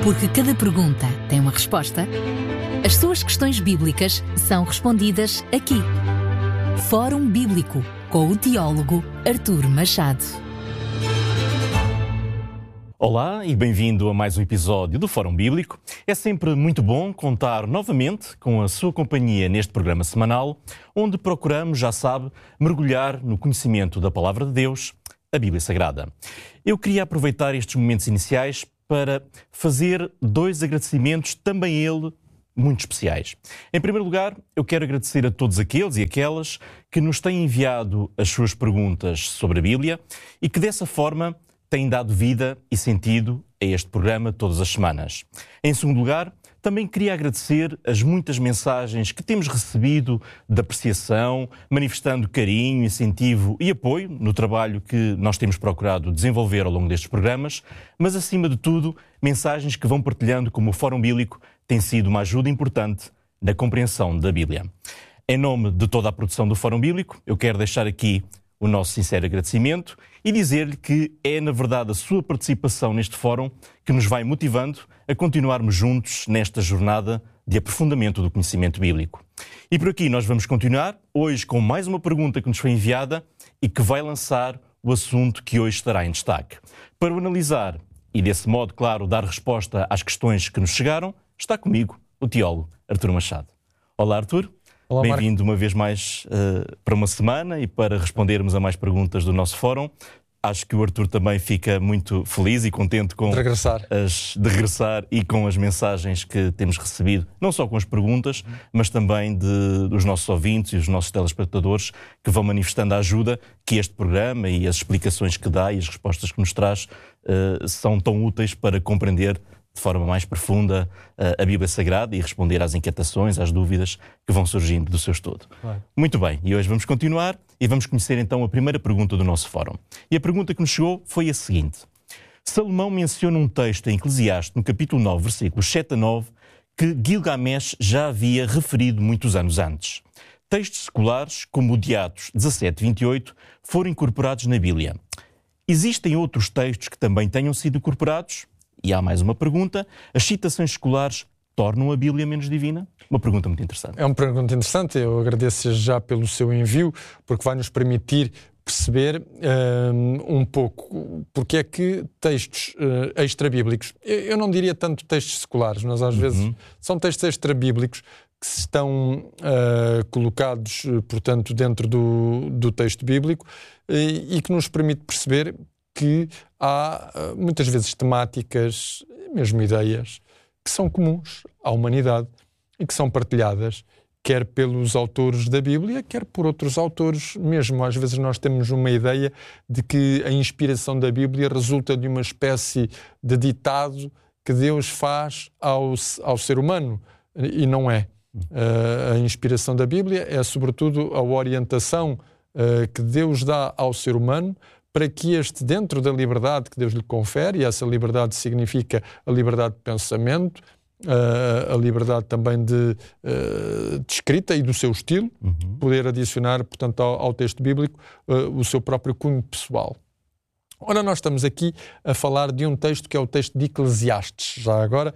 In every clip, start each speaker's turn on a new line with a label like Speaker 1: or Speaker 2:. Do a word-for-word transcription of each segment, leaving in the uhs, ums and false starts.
Speaker 1: Porque cada pergunta tem uma resposta, as suas questões bíblicas são respondidas aqui. Fórum Bíblico, com o teólogo Artur Machado.
Speaker 2: Olá e bem-vindo a mais um episódio do Fórum Bíblico. É sempre muito bom contar novamente com a sua companhia neste programa semanal, onde procuramos, já sabe, mergulhar no conhecimento da Palavra de Deus, a Bíblia Sagrada. Eu queria aproveitar estes momentos iniciais para fazer dois agradecimentos, também ele, muito especiais. Em primeiro lugar, eu quero agradecer a todos aqueles e aquelas que nos têm enviado as suas perguntas sobre a Bíblia e que dessa forma têm dado vida e sentido a este programa todas as semanas. Em segundo lugar, também queria agradecer as muitas mensagens que temos recebido de apreciação, manifestando carinho, incentivo e apoio no trabalho que nós temos procurado desenvolver ao longo destes programas, mas acima de tudo, mensagens que vão partilhando como o Fórum Bíblico tem sido uma ajuda importante na compreensão da Bíblia. Em nome de toda a produção do Fórum Bíblico, eu quero deixar aqui o nosso sincero agradecimento e dizer-lhe que é, na verdade, a sua participação neste fórum que nos vai motivando a continuarmos juntos nesta jornada de aprofundamento do conhecimento bíblico. E por aqui nós vamos continuar, hoje com mais uma pergunta que nos foi enviada e que vai lançar o assunto que hoje estará em destaque. Para o analisar e, desse modo, claro, dar resposta às questões que nos chegaram, está comigo o teólogo Artur Machado. Olá, Artur.
Speaker 3: Olá,
Speaker 2: Bem-vindo uma vez mais uh, para uma semana e para respondermos a mais perguntas do nosso fórum. Acho que o Artur também fica muito feliz e contente com
Speaker 3: de regressar.
Speaker 2: As, de regressar e com as mensagens que temos recebido, não só com as perguntas, mas também de, dos nossos ouvintes e os nossos telespectadores que vão manifestando a ajuda que este programa e as explicações que dá e as respostas que nos traz uh, são tão úteis para compreender de forma mais profunda a Bíblia Sagrada e responder às inquietações, às dúvidas que vão surgindo do seu estudo. Claro. Muito bem, e hoje vamos continuar e vamos conhecer então a primeira pergunta do nosso fórum. E a pergunta que nos chegou foi a seguinte. Salomão menciona um texto em Eclesiastes, no capítulo nove, versículos sete a nove, que Gilgamesh já havia referido muitos anos antes. Textos seculares, como o de Atos dezassete, vinte e oito, foram incorporados na Bíblia. Existem outros textos que também tenham sido incorporados? E há mais uma pergunta. As citações seculares tornam a Bíblia menos divina? Uma pergunta muito interessante.
Speaker 3: É uma pergunta interessante. Eu agradeço já pelo seu envio, porque vai nos permitir perceber um, um pouco porque é que textos uh, extra-bíblicos, eu, eu não diria tanto textos seculares, mas às uhum. vezes são textos extra-bíblicos que estão uh, colocados, portanto, dentro do, do texto bíblico e, e que nos permite perceber que há muitas vezes temáticas, mesmo ideias, que são comuns à humanidade e que são partilhadas, quer pelos autores da Bíblia, quer por outros autores mesmo. Às vezes nós temos uma ideia de que a inspiração da Bíblia resulta de uma espécie de ditado que Deus faz ao, ao ser humano, e não é. Uh, a inspiração da Bíblia é, sobretudo, a orientação uh, que Deus dá ao ser humano para que este, dentro da liberdade que Deus lhe confere, e essa liberdade significa a liberdade de pensamento, uh, a liberdade também de, uh, de escrita e do seu estilo, uhum. poder adicionar, portanto, ao, ao texto bíblico uh, o seu próprio cunho pessoal. Ora, nós estamos aqui a falar de um texto que é o texto de Eclesiastes. Já agora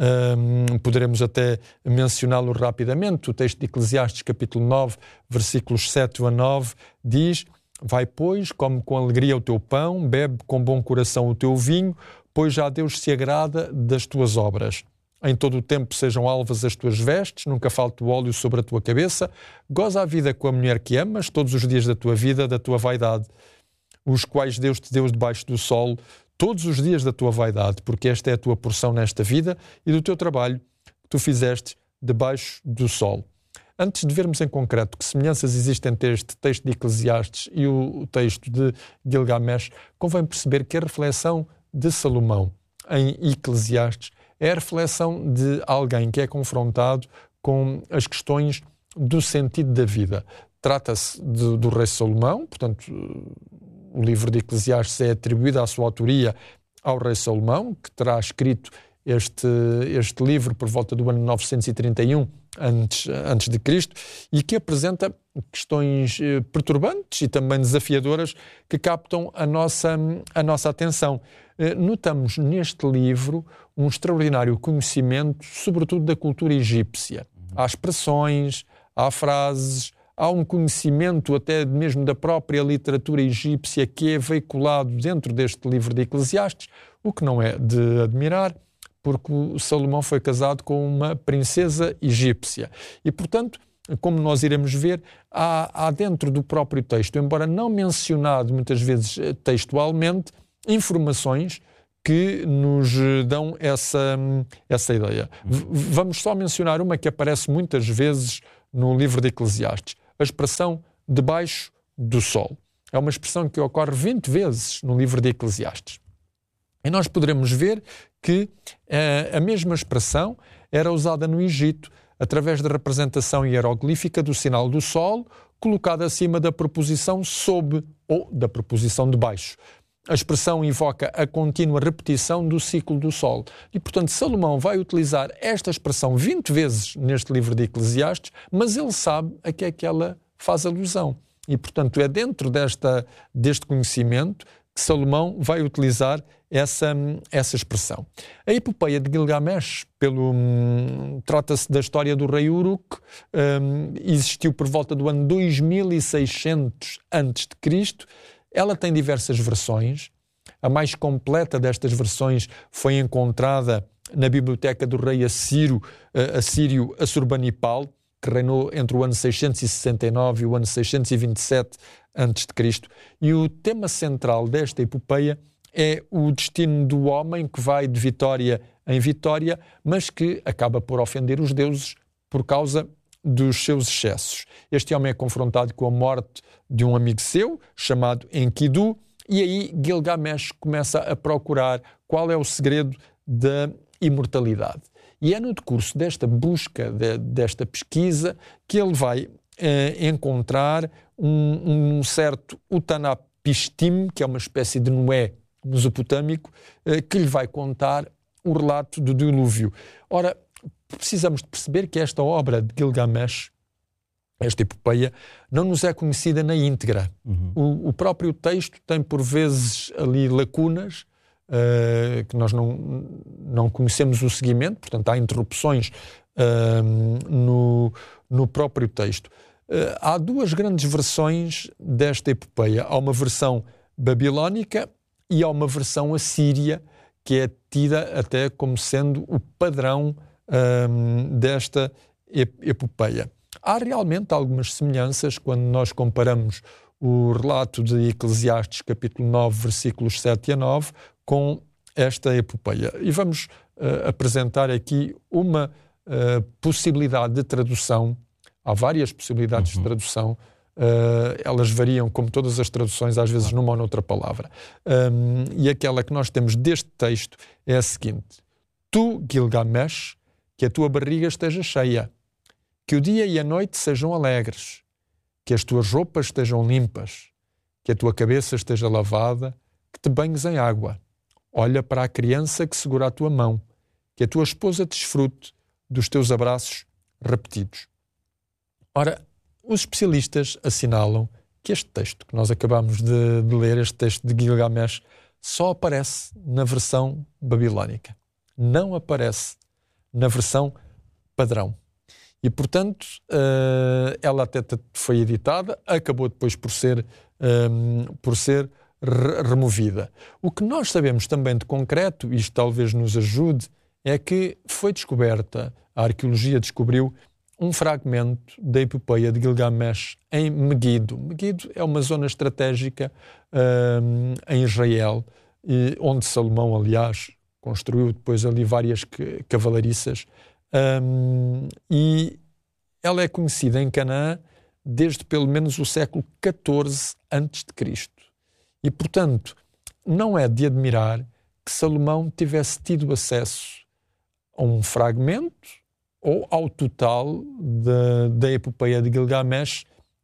Speaker 3: um, poderemos até mencioná-lo rapidamente. O texto de Eclesiastes, capítulo nove, versículos sete a nove, diz: vai, pois, come com alegria o teu pão, bebe com bom coração o teu vinho, pois já Deus se agrada das tuas obras. Em todo o tempo sejam alvas as tuas vestes, nunca falte o óleo sobre a tua cabeça. Goza a vida com a mulher que amas, todos os dias da tua vida, da tua vaidade, os quais Deus te deu debaixo do sol, todos os dias da tua vaidade, porque esta é a tua porção nesta vida e do teu trabalho que tu fizeste debaixo do sol. Antes de vermos em concreto que semelhanças existem entre este texto de Eclesiastes e o texto de Gilgamesh, convém perceber que a reflexão de Salomão em Eclesiastes é a reflexão de alguém que é confrontado com as questões do sentido da vida. Trata-se de, do rei Salomão, portanto, o livro de Eclesiastes é atribuído à sua autoria ao rei Salomão, que terá escrito este, este livro por volta do ano novecentos e trinta e um antes, antes de Cristo, e que apresenta questões perturbantes e também desafiadoras que captam a nossa, a nossa atenção. Notamos neste livro um extraordinário conhecimento, sobretudo da cultura egípcia. Há expressões, há frases, há um conhecimento até mesmo da própria literatura egípcia que é veiculado dentro deste livro de Eclesiastes, o que não é de admirar, porque o Salomão foi casado com uma princesa egípcia. E, portanto, como nós iremos ver, há, há dentro do próprio texto, embora não mencionado muitas vezes textualmente, informações que nos dão essa, essa ideia. V- vamos só mencionar uma que aparece muitas vezes no livro de Eclesiastes, a expressão debaixo do sol. É uma expressão que ocorre vinte vezes no livro de Eclesiastes. E nós poderemos ver que eh, a mesma expressão era usada no Egito através da representação hieroglífica do sinal do sol, colocada acima da preposição sob ou da preposição debaixo. A expressão invoca a contínua repetição do ciclo do sol. E, portanto, Salomão vai utilizar esta expressão vinte vezes neste livro de Eclesiastes, mas ele sabe a que é que ela faz alusão. E, portanto, é dentro desta, deste conhecimento que Salomão vai utilizar essa, essa expressão. A epopeia de Gilgamesh, pelo, hum, trata-se da história do rei Uruk, hum, existiu por volta do ano dois mil e seiscentos antes de Cristo. Ela tem diversas versões. A mais completa destas versões foi encontrada na biblioteca do rei assírio, uh, assírio Assurbanipal, que reinou entre o ano seiscentos e sessenta e nove e o ano seiscentos e vinte e sete antes de Cristo. E o tema central desta epopeia é o destino do homem que vai de vitória em vitória, mas que acaba por ofender os deuses por causa dos seus excessos. Este homem é confrontado com a morte de um amigo seu, chamado Enkidu, e aí Gilgamesh começa a procurar qual é o segredo da imortalidade. E é no decurso desta busca, de, desta pesquisa, que ele vai eh, encontrar um, um certo Utnapishtim, que é uma espécie de Noé mesopotâmico, eh, que lhe vai contar o relato do dilúvio. Ora, precisamos de perceber que esta obra de Gilgamesh, esta epopeia, não nos é conhecida na íntegra. Uhum. O, o próprio texto tem, por vezes, ali lacunas, uh, que nós não, não conhecemos o seguimento, portanto, há interrupções uh, no, no próprio texto. Uh, há duas grandes versões desta epopeia. Há uma versão babilónica e há uma versão assíria, que é tida até como sendo o padrão um, desta epopeia. Há realmente algumas semelhanças quando nós comparamos o relato de Eclesiastes, capítulo nove, versículos sete a nove, com esta epopeia. E vamos uh, apresentar aqui uma uh, possibilidade de tradução. Há várias possibilidades uhum. de tradução. Uh, elas variam, como todas as traduções, às vezes numa ou noutra palavra. Um, e aquela que nós temos deste texto é a seguinte: Tu, Gilgamesh, que a tua barriga esteja cheia, que o dia e a noite sejam alegres, que as tuas roupas estejam limpas, que a tua cabeça esteja lavada, que te banhes em água. Olha para a criança que segura a tua mão, que a tua esposa desfrute dos teus abraços repetidos. Ora, os especialistas assinalam que este texto que nós acabamos de, de ler, este texto de Gilgamesh, só aparece na versão babilónica. Não aparece na versão padrão. E, portanto, uh, ela até foi editada, acabou depois por ser, um, por ser re- removida. O que nós sabemos também de concreto, isto talvez nos ajude, é que foi descoberta, a arqueologia descobriu, um fragmento da epopeia de Gilgamesh em Meguido. Meguido é uma zona estratégica um, em Israel, e onde Salomão, aliás, construiu depois ali várias cavalariças. Um, e ela é conhecida em Canaã desde pelo menos o século catorze antes de Cristo. E, portanto, não é de admirar que Salomão tivesse tido acesso a um fragmento ou ao total da, da epopeia de Gilgamesh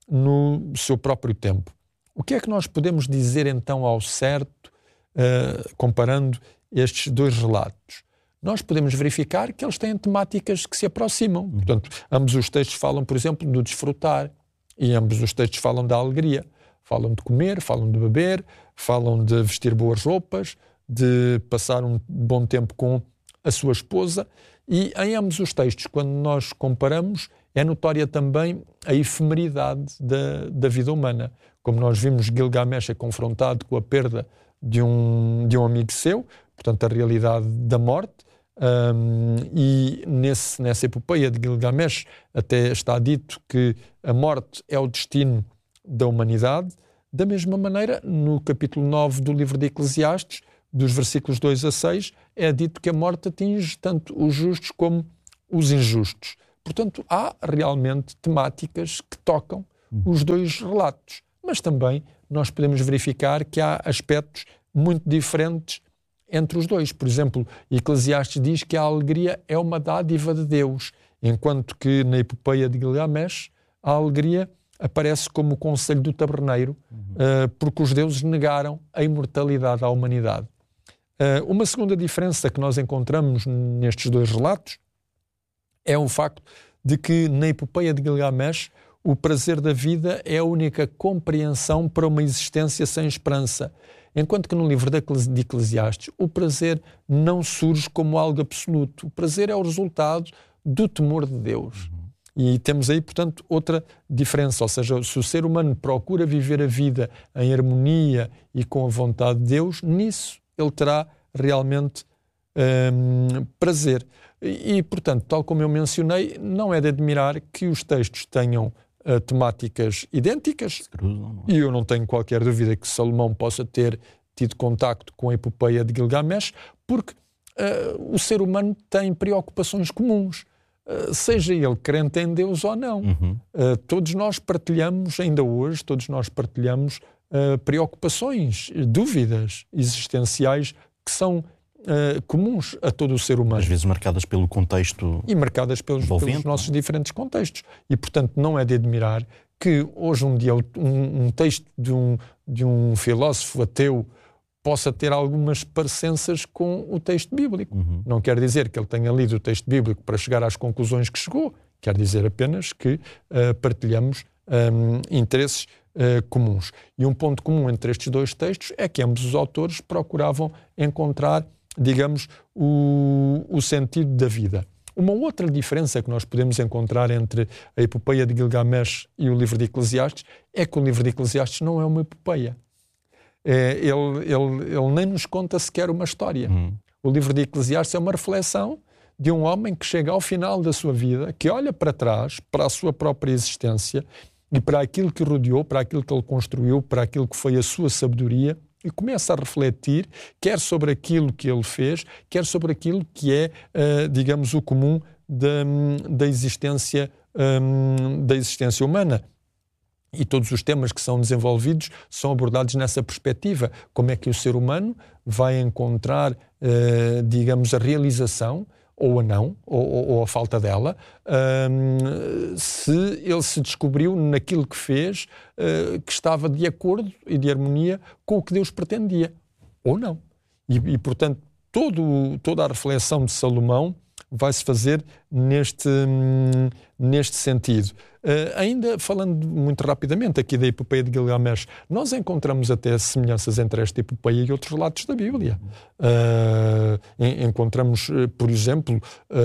Speaker 3: no seu próprio tempo. O que é que nós podemos dizer então ao certo, uh, comparando estes dois relatos? nós podemos verificar que eles têm temáticas que se aproximam. Portanto, ambos os textos falam, por exemplo, do desfrutar, e ambos os textos falam da alegria. Falam de comer, falam de beber, falam de vestir boas roupas, de passar um bom tempo com a sua esposa. E em ambos os textos, quando nós comparamos, é notória também a efemeridade da, da vida humana. Como nós vimos, Gilgamesh é confrontado com a perda de um, de um amigo seu, portanto, a realidade da morte. Um, e nesse, nessa epopeia de Gilgamesh até está dito que a morte é o destino da humanidade. Da mesma maneira, no capítulo nove do livro de Eclesiastes, dos versículos dois a seis, é dito que a morte atinge tanto os justos como os injustos. Portanto, há realmente temáticas que tocam os dois relatos, mas também nós podemos verificar que há aspectos muito diferentes entre os dois. Por exemplo, Eclesiastes diz que a alegria é uma dádiva de Deus, enquanto que na epopeia de Gilgamesh a alegria aparece como o conselho do taberneiro, uhum. uh, porque os deuses negaram a imortalidade à humanidade. Uh, uma segunda diferença que nós encontramos nestes dois relatos é o facto de que na epopeia de Gilgamesh o prazer da vida é a única compreensão para uma existência sem esperança, enquanto que no livro de Eclesiastes o prazer não surge como algo absoluto. O prazer é o resultado do temor de Deus. Uhum. E temos aí, portanto, outra diferença, ou seja, se o ser humano procura viver a vida em harmonia e com a vontade de Deus, nisso ele terá realmente hum, prazer. E, e, portanto, tal como eu mencionei, não é de admirar que os textos tenham uh, temáticas idênticas, cruzam, e eu não tenho qualquer dúvida que Salomão possa ter tido contacto com a epopeia de Gilgamesh, porque uh, o ser humano tem preocupações comuns. Uh, seja ele crente em Deus ou não. Uhum. Uh, todos nós partilhamos, ainda hoje, todos nós partilhamos uh, preocupações, dúvidas existenciais que são uh, comuns a todo o ser humano.
Speaker 2: Às vezes marcadas pelo contexto
Speaker 3: E marcadas pelos, pelos nossos diferentes contextos. E, portanto, não é de admirar que hoje um dia um, um texto de um, de um filósofo ateu possa ter algumas parecenças com o texto bíblico. Uhum. Não quer dizer que ele tenha lido o texto bíblico para chegar às conclusões que chegou. Quer dizer apenas que uh, partilhamos um, interesses uh, comuns. E um ponto comum entre estes dois textos é que ambos os autores procuravam encontrar, digamos, o, o sentido da vida. Uma outra diferença que nós podemos encontrar entre a epopeia de Gilgamesh e o livro de Eclesiastes é que o livro de Eclesiastes não é uma epopeia. É, ele, ele, ele nem nos conta sequer uma história. Hum. O livro de Eclesiastes é uma reflexão de um homem que chega ao final da sua vida, que olha para trás, para a sua própria existência e para aquilo que rodeou, para aquilo que ele construiu, para aquilo que foi a sua sabedoria, e começa a refletir, quer sobre aquilo que ele fez, quer sobre aquilo que é, uh, digamos, o comum da, da, existência, um, da existência humana. E todos os temas que são desenvolvidos são abordados nessa perspectiva. Como é que o ser humano vai encontrar, uh, digamos, a realização, ou a não, ou, ou a falta dela, um, se ele se descobriu naquilo que fez, uh, que estava de acordo e de harmonia com o que Deus pretendia, ou não. E, e portanto, todo, toda a reflexão de Salomão vai-se fazer neste, neste sentido. Uh, ainda falando muito rapidamente aqui da epopeia de Gilgamesh, nós encontramos até semelhanças entre esta epopeia e outros relatos da Bíblia. Uh, en- encontramos, uh, por exemplo,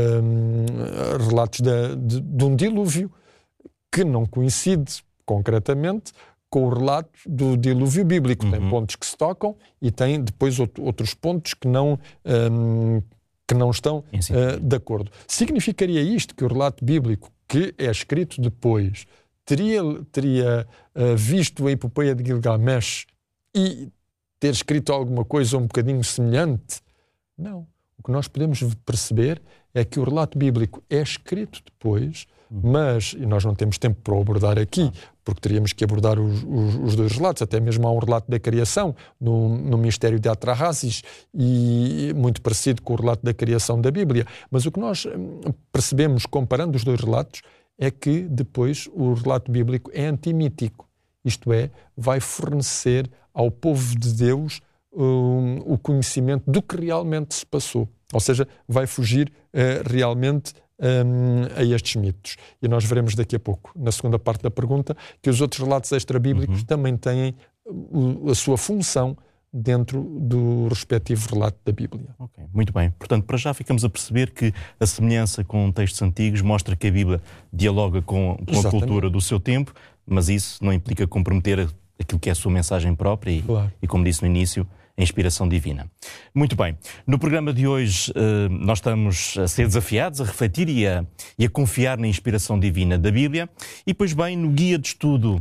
Speaker 3: uh, relatos de, de, de um dilúvio que não coincide concretamente com o relato do dilúvio bíblico. Uhum. Tem pontos que se tocam e tem depois outro, outros pontos que não... Um, que não estão uh, de acordo. Significaria isto que o relato bíblico, que é escrito depois, teria, teria uh, visto a epopeia de Gilgamesh e ter escrito alguma coisa um bocadinho semelhante? Não. O que nós podemos perceber é que o relato bíblico é escrito depois, mas, e nós não temos tempo para o abordar aqui, porque teríamos que abordar os, os, os dois relatos, até mesmo há um relato da criação no, no mistério de Atrahasis, e muito parecido com o relato da criação da Bíblia. Mas o que nós percebemos comparando os dois relatos é que depois o relato bíblico é antimítico, isto é, vai fornecer ao povo de Deus um, o conhecimento do que realmente se passou. Ou seja, vai fugir uh, realmente um, a estes mitos. E nós veremos daqui a pouco, na segunda parte da pergunta, que os outros relatos extra-bíblicos uhum. também têm o, a sua função dentro do respectivo relato da Bíblia.
Speaker 2: Okay, muito bem. Portanto, para já ficamos a perceber que a semelhança com textos antigos mostra que a Bíblia dialoga com, com a cultura do seu tempo, mas isso não implica comprometer aquilo que é a sua mensagem própria e, claro. e como disse no início, a inspiração divina. Muito bem. No programa de hoje nós estamos a ser desafiados a refletir e a, e a confiar na inspiração divina da Bíblia e, pois bem, no guia de estudo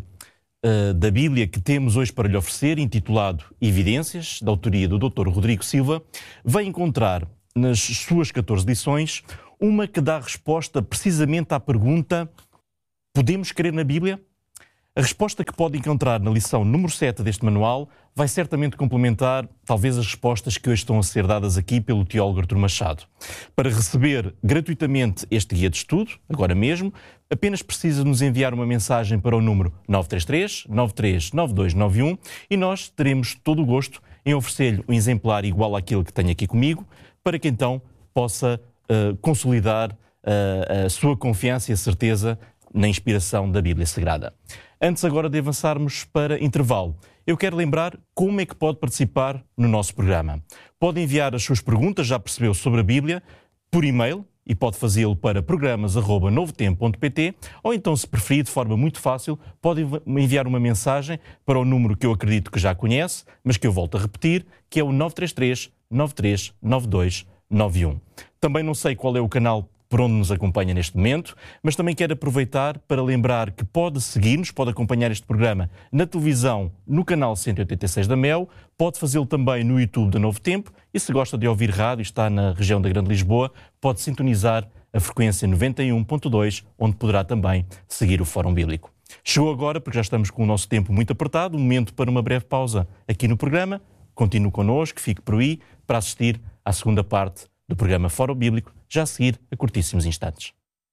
Speaker 2: da Bíblia que temos hoje para lhe oferecer, intitulado Evidências, da autoria do doutor Rodrigo Silva, vai encontrar nas suas catorze lições uma que dá resposta precisamente à pergunta: podemos crer na Bíblia? A resposta que pode encontrar na lição número sete deste manual vai certamente complementar talvez as respostas que hoje estão a ser dadas aqui pelo teólogo Artur Machado. Para receber gratuitamente este guia de estudo, agora mesmo, apenas precisa nos enviar uma mensagem para o número nove três três, nove três nove dois nove um e nós teremos todo o gosto em oferecer-lhe um exemplar igual àquele que tenho aqui comigo, para que então possa uh, consolidar uh, a sua confiança e a certeza na inspiração da Bíblia Sagrada. Antes agora de avançarmos para intervalo, eu quero lembrar como é que pode participar no nosso programa. Pode enviar as suas perguntas, já percebeu, sobre a Bíblia, por e-mail, e pode fazê-lo para programas arroba novotempo ponto pt, ou então, se preferir, de forma muito fácil, pode enviar uma mensagem para o número que eu acredito que já conhece, mas que eu volto a repetir, que é o nove três três, nove três nove dois nove um. Também não sei qual é o canal por onde nos acompanha neste momento, mas também quero aproveitar para lembrar que pode seguir-nos, pode acompanhar este programa na televisão, no canal cento e oitenta e seis da Mel, pode fazê-lo também no YouTube da Novo Tempo e, se gosta de ouvir rádio e está na região da Grande Lisboa, pode sintonizar a frequência noventa e um ponto dois, onde poderá também seguir o Fórum Bíblico. Chegou agora, porque já estamos com o nosso tempo muito apertado, um momento para uma breve pausa aqui no programa. Continue connosco, fique por aí para assistir à segunda parte do programa Fórum Bíblico, já a seguir a curtíssimos instantes.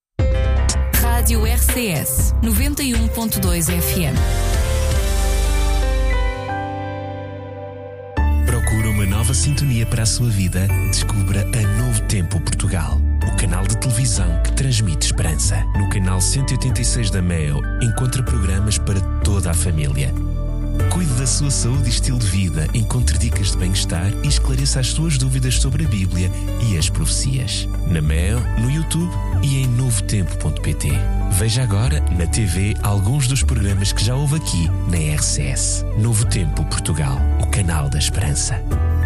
Speaker 1: Rádio R C S noventa e um ponto dois F M.
Speaker 4: Procura uma nova sintonia para a sua vida? Descubra a Novo Tempo Portugal, o canal de televisão que transmite esperança. No canal cento e oitenta e seis da Mel, encontra programas para toda a família. Cuide da sua saúde e estilo de vida, encontre dicas de bem-estar e esclareça as suas dúvidas sobre a Bíblia e as profecias. Na Mel, no YouTube e em novo tempo ponto pt. Veja agora na T V alguns dos programas que já houve aqui na R C S. Novo Tempo Portugal, o canal da esperança.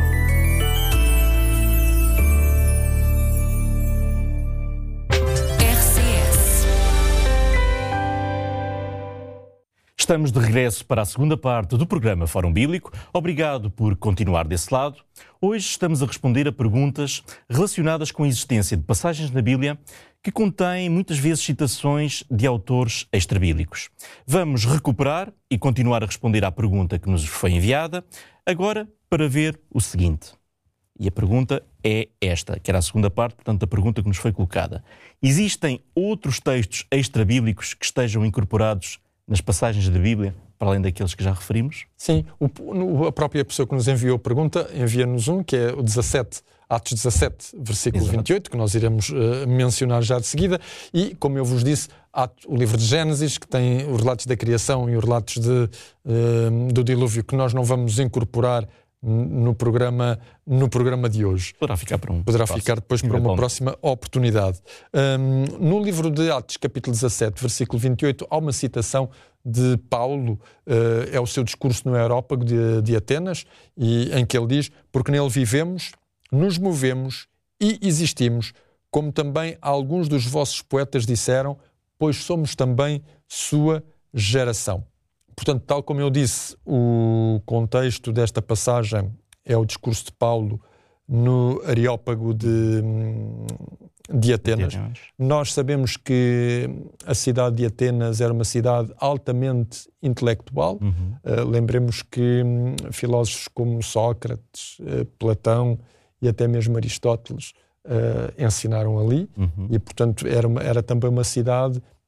Speaker 2: Estamos de regresso para a segunda parte do programa Fórum Bíblico. Obrigado por continuar desse lado. Hoje estamos a responder a perguntas relacionadas com a existência de passagens na Bíblia que contêm muitas vezes citações de autores extrabíblicos. Vamos recuperar e continuar a responder à pergunta que nos foi enviada, agora para ver o seguinte. E a pergunta é esta, que era a segunda parte, portanto, da pergunta que nos foi colocada. Existem outros textos extrabíblicos que estejam incorporados nas passagens da Bíblia, para além daqueles que já referimos?
Speaker 3: Sim, o, a própria pessoa que nos enviou a pergunta envia-nos um, que é o dezassete, Atos dezassete, versículo Exato. vinte e oito, que nós iremos uh, mencionar já de seguida, e, como eu vos disse, há o livro de Gênesis, que tem os relatos da criação e os relatos de, uh, do dilúvio, que nós não vamos incorporar no programa, no programa de hoje.
Speaker 2: Poderá ficar para um
Speaker 3: Poderá
Speaker 2: próximo.
Speaker 3: ficar depois para uma próxima oportunidade. Um, no livro de Atos, capítulo dezassete, versículo vinte e oito, há uma citação de Paulo, uh, é o seu discurso no Areópago de, de Atenas, e, em que ele diz: porque nele vivemos, nos movemos e existimos, como também alguns dos vossos poetas disseram, pois somos também sua geração. Portanto, tal como eu disse, o contexto desta passagem é o discurso de Paulo no Areópago de, de Atenas. De Atenas. Nós sabemos que a cidade de Atenas era uma cidade altamente intelectual. Uhum. Uh, lembremos que um, filósofos como Sócrates, uh, Platão e até mesmo Aristóteles uh, ensinaram ali. Uhum. E, portanto, era, uma, era também uma cidade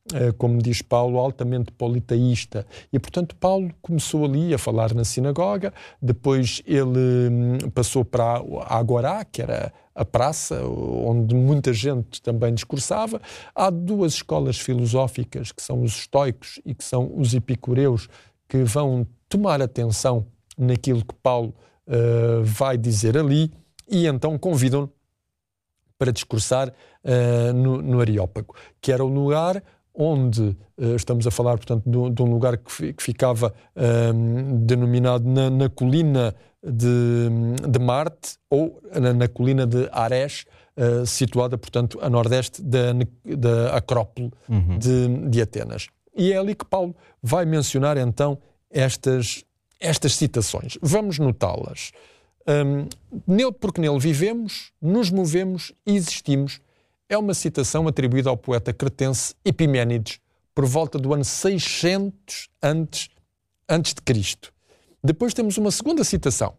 Speaker 3: como diz Paulo, altamente politeísta. E, portanto, Paulo começou ali a falar na sinagoga, depois ele passou para a Agorá, que era a praça, onde muita gente também discursava. Há duas escolas filosóficas, que são os estoicos e que são os epicureus, que vão tomar atenção naquilo que Paulo uh, vai dizer ali, e então convidam-no para discursar uh, no, no Areópago, que era o lugar onde, uh, estamos a falar, portanto, de, de um lugar que, fi, que ficava uh, denominado na, na colina de, de Marte, ou na, na colina de Arés, uh, situada, portanto, a nordeste da, da Acrópole uhum. de, de Atenas. E é ali que Paulo vai mencionar, então, estas, estas citações. Vamos notá-las. Um, nele, porque nele vivemos, nos movemos e existimos. É uma citação atribuída ao poeta cretense Epiménides, por volta do ano seiscentos antes, antes de Cristo. Depois temos uma segunda citação.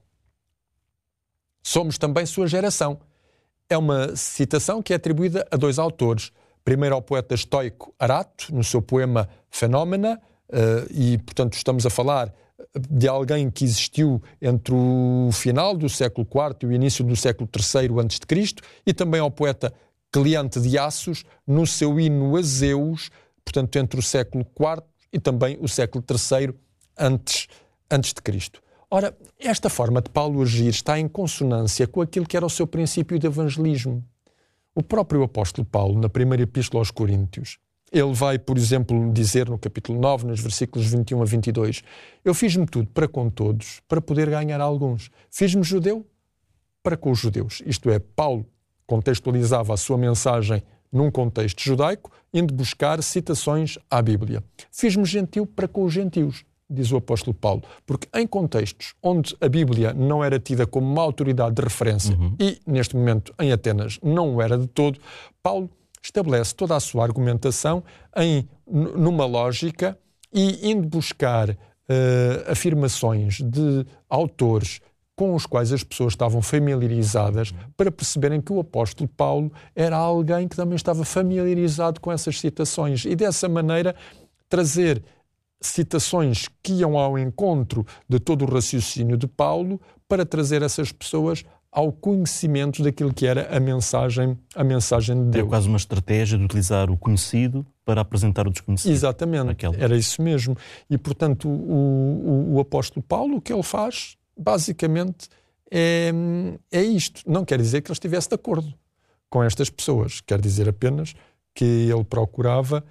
Speaker 3: Somos também sua geração. É uma citação que é atribuída a dois autores. Primeiro ao poeta estoico Arato, no seu poema Fenómena, uh, e, portanto, estamos a falar de alguém que existiu entre o final do século quarto e o início do século terceiro antes de Cristo, e também ao poeta Cleante de Assos, no seu hino a Zeus, portanto, entre o século quarto e também o século terceiro antes, antes de Cristo. Ora, esta forma de Paulo agir está em consonância com aquilo que era o seu princípio de evangelismo. O próprio apóstolo Paulo, na primeira epístola aos Coríntios, ele vai, por exemplo, dizer no capítulo nove, nos versículos vinte e um a vinte e dois, eu fiz-me tudo para com todos, para poder ganhar alguns. Fiz-me judeu para com os judeus. Isto é, Paulo contextualizava a sua mensagem num contexto judaico, indo buscar citações à Bíblia. Fiz-me gentil para com os gentios, diz o apóstolo Paulo, porque em contextos onde a Bíblia não era tida como uma autoridade de referência, uhum. e neste momento em Atenas não o era de todo, Paulo estabelece toda a sua argumentação em, numa lógica e indo buscar uh, afirmações de autores com os quais as pessoas estavam familiarizadas, para perceberem que o apóstolo Paulo era alguém que também estava familiarizado com essas citações, e dessa maneira trazer citações que iam ao encontro de todo o raciocínio de Paulo, para trazer essas pessoas ao conhecimento daquilo que era a mensagem, a mensagem de Deus.
Speaker 2: É quase uma estratégia de utilizar o conhecido para apresentar o desconhecido.
Speaker 3: Exatamente, Aquela. Era isso mesmo. E, portanto, o, o, o apóstolo Paulo, o que ele faz, basicamente, é, é isto. Não quer dizer que ele estivesse de acordo com estas pessoas. Quer dizer apenas que ele procurava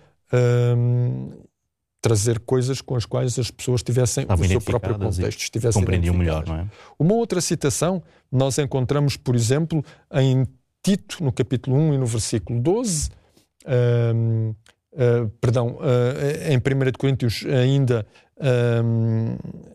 Speaker 3: hum, trazer coisas com as quais as pessoas tivessem o seu próprio contexto, estivessem
Speaker 2: compreendiam melhor, não é?
Speaker 3: Uma outra citação nós encontramos, por exemplo, em Tito, no capítulo um e no versículo doze, um, uh, perdão, uh, em primeira de Coríntios ainda um,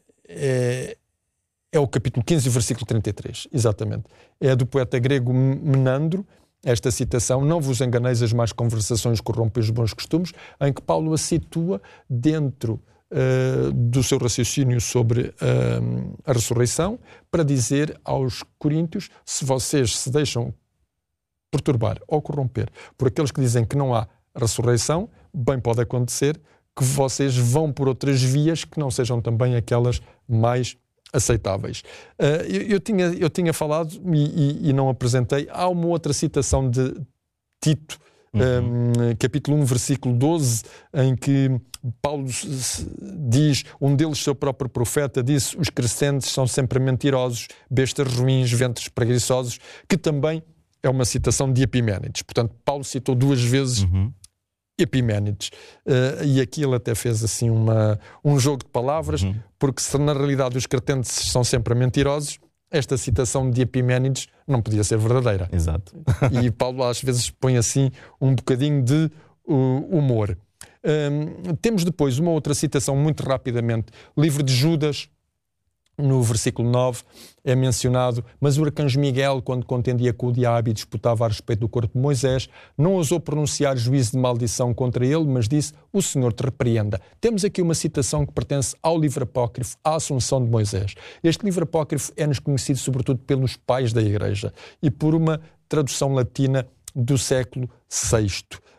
Speaker 3: é, é o capítulo quinze e o versículo trinta e três, exatamente. É do poeta grego Menandro, esta citação: não vos enganeis, as más conversações corrompem os bons costumes, em que Paulo a situa dentro uh, do seu raciocínio sobre uh, a ressurreição, para dizer aos coríntios: se vocês se deixam perturbar ou corromper por aqueles que dizem que não há ressurreição, bem pode acontecer que vocês vão por outras vias que não sejam também aquelas mais aceitáveis. Uh, eu, eu, tinha, eu tinha falado e, e, e não apresentei, há uma outra citação de Tito, uhum. um, capítulo um, versículo doze, em que Paulo diz, um deles, seu próprio profeta, disse: os crescentes são sempre mentirosos, bestas ruins, ventres preguiçosos, que também é uma citação de Epiménides. Portanto, Paulo citou duas vezes uhum. Epiménides. Uh, e aqui ele até fez assim uma, um jogo de palavras, uhum. porque se na realidade os cretenses são sempre mentirosos, esta citação de Epiménides não podia ser verdadeira.
Speaker 2: Exato.
Speaker 3: E Paulo às vezes põe assim um bocadinho de uh, humor. Um, temos depois uma outra citação, muito rapidamente, livro de Judas. No versículo nove é mencionado: mas o arcanjo Miguel, quando contendia com o diabo e disputava a respeito do corpo de Moisés, não ousou pronunciar juízo de maldição contra ele, mas disse: o Senhor te repreenda. Temos aqui uma citação que pertence ao livro apócrifo, à Assunção de Moisés. Este livro apócrifo é-nos conhecido sobretudo pelos pais da Igreja e por uma tradução latina do século sexto.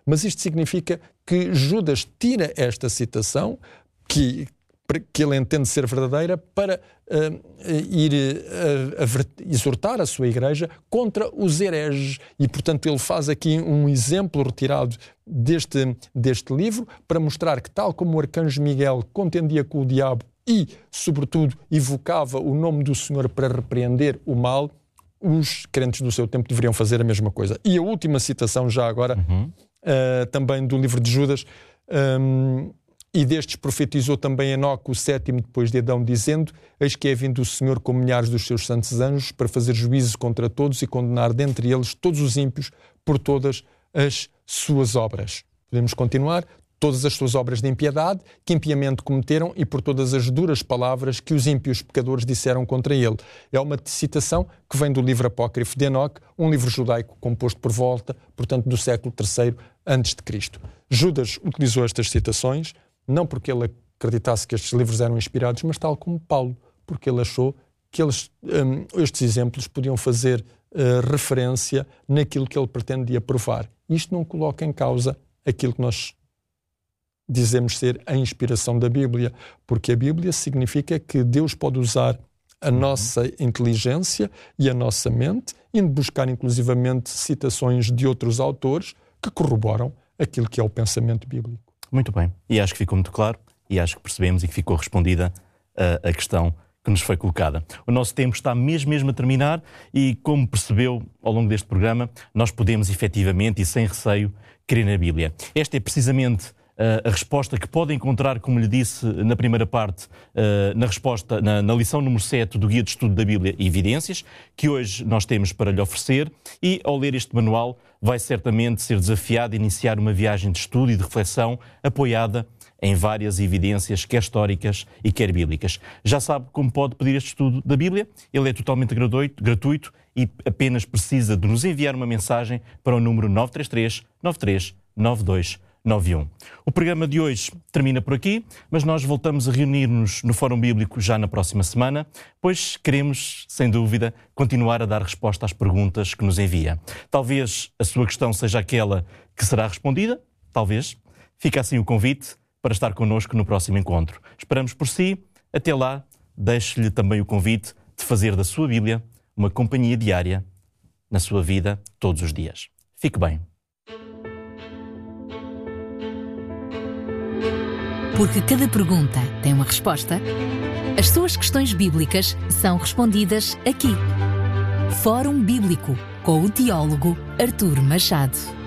Speaker 3: Mas isto significa que Judas tira esta citação, que, que ele entende ser verdadeira, para uh, ir uh, a, exortar a sua igreja contra os hereges. E, portanto, ele faz aqui um exemplo retirado deste, deste livro para mostrar que, tal como o arcanjo Miguel contendia com o diabo e, sobretudo, evocava o nome do Senhor para repreender o mal, os crentes do seu tempo deveriam fazer a mesma coisa. E a última citação, já agora, uhum. uh, também do livro de Judas, um, e destes profetizou também Enoque, o sétimo depois de Adão, dizendo: eis que é vindo o Senhor com milhares dos seus santos anjos para fazer juízo contra todos e condenar dentre eles todos os ímpios por todas as suas obras. Podemos continuar. Todas as suas obras de impiedade que impiamente cometeram e por todas as duras palavras que os ímpios pecadores disseram contra ele. É uma citação que vem do livro apócrifo de Enoque, um livro judaico composto por volta, portanto, do século terceiro antes de Cristo. Judas utilizou estas citações, não porque ele acreditasse que estes livros eram inspirados, mas tal como Paulo, porque ele achou que eles, um, estes exemplos podiam fazer uh, referência naquilo que ele pretendia provar. Isto não coloca em causa aquilo que nós dizemos ser a inspiração da Bíblia, porque a Bíblia significa que Deus pode usar a nossa inteligência e a nossa mente, indo buscar inclusivamente citações de outros autores que corroboram aquilo que é o pensamento bíblico.
Speaker 2: Muito bem, e acho que ficou muito claro, e acho que percebemos e que ficou respondida a, a questão que nos foi colocada. O nosso tempo está mesmo, mesmo a terminar e, como percebeu ao longo deste programa, nós podemos efetivamente e sem receio crer na Bíblia. Esta é precisamente a resposta que pode encontrar, como lhe disse na primeira parte, na resposta, na, na lição número sete do Guia de Estudo da Bíblia e Evidências, que hoje nós temos para lhe oferecer, e ao ler este manual vai certamente ser desafiado a iniciar uma viagem de estudo e de reflexão apoiada em várias evidências, quer históricas e quer bíblicas. Já sabe como pode pedir este estudo da Bíblia? Ele é totalmente gratuito, gratuito e apenas precisa de nos enviar uma mensagem para o número nove três três, nove três nove dois nove um. O programa de hoje termina por aqui, mas nós voltamos a reunir-nos no Fórum Bíblico já na próxima semana, pois queremos, sem dúvida, continuar a dar resposta às perguntas que nos envia. Talvez a sua questão seja aquela que será respondida, talvez. Fica assim o convite para estar connosco no próximo encontro. Esperamos por si. Até lá, deixe-lhe também o convite de fazer da sua Bíblia uma companhia diária na sua vida todos os dias. Fique bem.
Speaker 1: Porque cada pergunta tem uma resposta, as suas questões bíblicas são respondidas aqui. Fórum Bíblico, com o teólogo Artur Machado.